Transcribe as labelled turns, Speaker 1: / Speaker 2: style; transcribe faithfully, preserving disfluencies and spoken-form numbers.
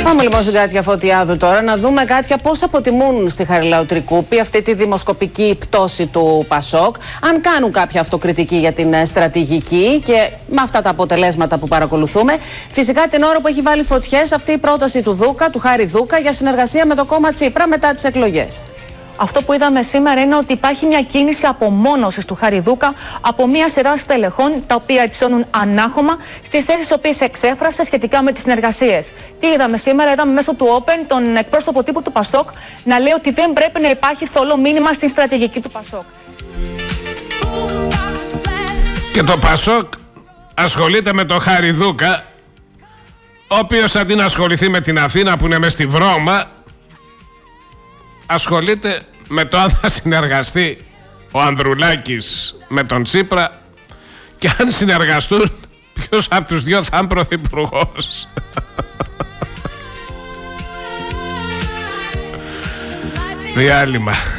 Speaker 1: Πάμε λοιπόν στην Κάτια Φωτιάδου τώρα να δούμε, Κάτια, πώς αποτιμούν στη Χαριλάου Τρικούπη αυτή τη δημοσκοπική πτώση του Πασόκ, αν κάνουν κάποια αυτοκριτική για την στρατηγική και με αυτά τα αποτελέσματα που παρακολουθούμε. Φυσικά την ώρα που έχει βάλει φωτιές αυτή η πρόταση του Δούκα, του Χάρη Δούκα, για συνεργασία με το κόμμα Τσίπρα μετά τις εκλογές.
Speaker 2: Αυτό που είδαμε σήμερα είναι ότι υπάρχει μια κίνηση απομόνωσης του Χάρη Δούκα από μια σειρά στελεχών τα οποία υψώνουν ανάχωμα στις θέσεις οποίες εξέφρασε σχετικά με τις συνεργασίες. Τι είδαμε σήμερα? Είδαμε μέσω του Open τον εκπρόσωπο τύπου του Πασόκ να λέει ότι δεν πρέπει να υπάρχει θολό μήνυμα στην στρατηγική του Πασόκ.
Speaker 3: Και το Πασόκ ασχολείται με τον Χάρη Δούκα, ο οποίος αντί να ασχοληθεί με την Αθήνα που είναι μες στη βρώμα, ασχολείται με το αν θα συνεργαστεί ο Ανδρουλάκης με τον Τσίπρα και αν συνεργαστούν ποιος από τους δυο θα είναι πρωθυπουργός. Διάλειμμα.